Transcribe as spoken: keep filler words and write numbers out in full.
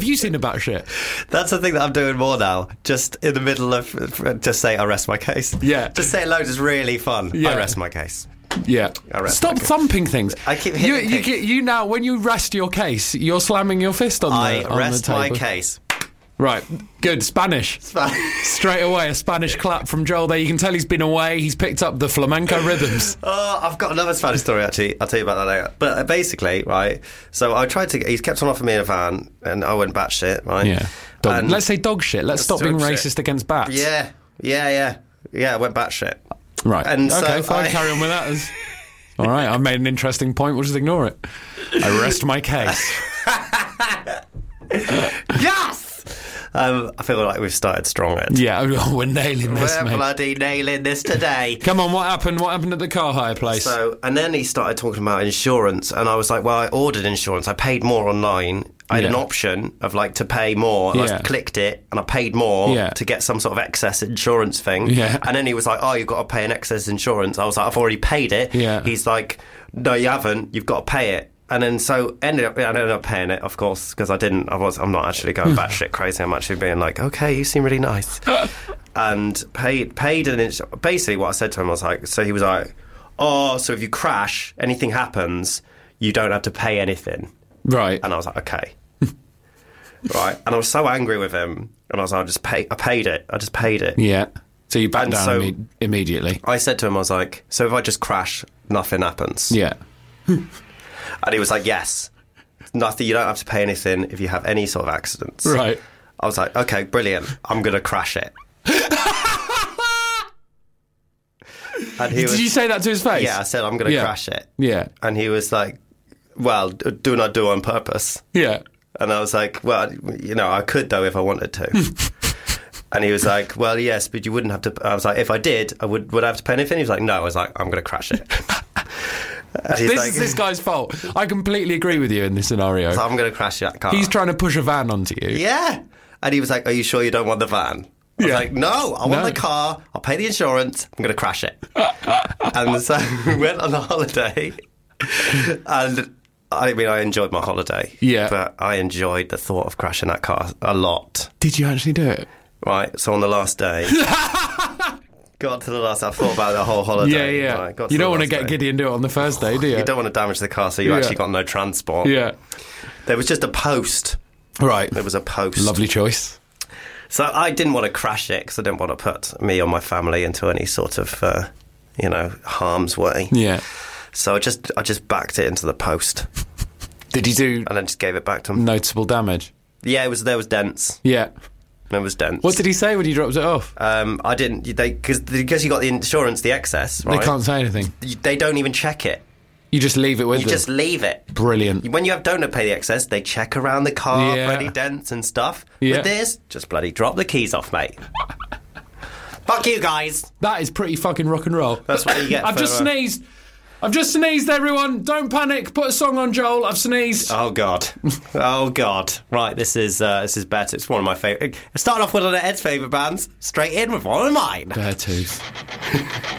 Have you seen a batshit? That's the thing that I'm doing more now. Just in the middle of, just say, I rest my case. Yeah. Just say it loads is really fun. Yeah. I rest my case. Yeah. I rest Stop my case. thumping things. I keep you, hitting you, things. you now, when you rest your case, you're slamming your fist on the, I on rest the my table. case. Right, good. Spanish. Straight away, a Spanish clap from Joel there. You can tell he's been away. He's picked up the flamenco rhythms. Oh, I've got another Spanish story, actually. I'll tell you about that later. But uh, basically, right, so I tried to... He's kept on offering me a van, and I went batshit, right? Yeah. Dog, And- let's say dog shit. Let's stop being dog shit. racist against bats. Yeah, yeah, yeah. Yeah, I went batshit. Right. And so okay, fine. I- Carry on with that. As- All right, I've made an interesting point. We'll just ignore it. I rest my case. Yes! Um, I feel like we've started strong, Ed. Yeah, we're nailing this, We're mate. bloody nailing this today. Come on, what happened? What happened at the car hire place? So, and then he started talking about insurance, and I was like, well, I ordered insurance. I paid more online. I had Yeah. an option of, like, to pay more. And Yeah. I clicked it, and I paid more Yeah. to get some sort of excess insurance thing. Yeah. And then he was like, oh, you've got to pay an excess insurance. I was like, I've already paid it. Yeah. He's like, no, you haven't. You've got to pay it. And then so ended up, I ended up paying it, of course, because I didn't. I was. I'm not actually going batshit crazy. I'm actually being like, okay, you seem really nice, and paid paid an. Ins- basically, what I said to him was like, so he was like, oh, so if you crash, anything happens, you don't have to pay anything. Right. And I was like, okay, right. And I was so angry with him, and I was like, I just pay. I paid it. I just paid it. Yeah. So you back And down so- imme- immediately. I said to him, I was like, so if I just crash, nothing happens. Yeah. And he was like, yes. Nothing. You don't have to pay anything if you have any sort of accidents. Right. I was like, okay, brilliant. I'm going to crash it. And he Did was, you say that to his face? yeah, I said, I'm going to Yeah. crash it. Yeah. And he was like, well, d- do not do on purpose. Yeah. And I was like, well, you know, I could, though, if I wanted to. And he was like, well, yes, but you wouldn't have to. I was like, if I did, I would, would I have to pay anything? He was like, no. I was like, I'm going to crash it. And he's This like, is this guy's fault. I completely agree with you in this scenario. I'm going to crash that car. He's trying to push a van onto you. Yeah. And he was like, are you sure you don't want the van? I was Yeah. like, no, I want No. the car. I'll pay the insurance. I'm going to crash it. And so we went on a holiday. And I mean, I enjoyed my holiday. Yeah. But I enjoyed the thought of crashing that car a lot. Did you actually do it? Right. So on the last day, got to the last, I thought about the whole holiday. Yeah, yeah. Right, got You the don't want to last get day. giddy and do it on the first day, do you? You don't want to damage the car, so you Yeah. actually got no transport. Yeah. There was just a post. Right. There was a post. Lovely choice. So I didn't want to crash it because I didn't want to put me or my family into any sort of, uh, you know, harm's way. Yeah. So I just I just backed it into the post Did you do and then just gave it back to him. noticeable damage? Yeah, it was there was dents. Yeah. There was dents. What did he say when you dropped it off? Um, I didn't. They because because you got the insurance, the excess. Right? They can't say anything. You- They don't even check it. You just leave it with You them. just leave it. Brilliant. When you have don't pay the excess, they check around the car Yeah. for any dents and stuff. Yeah. With this, just bloody drop the keys off, mate. Fuck you guys. That is pretty fucking rock and roll. That's what you get I've for, just uh, sneezed. I've just sneezed, everyone. Don't panic. Put a song on, Joel. I've sneezed. Oh God, oh God! Right, this is uh, this is better. It's one of my favourite. Starting off with one of Ed's favourite bands, straight in with one of mine. Beartooth.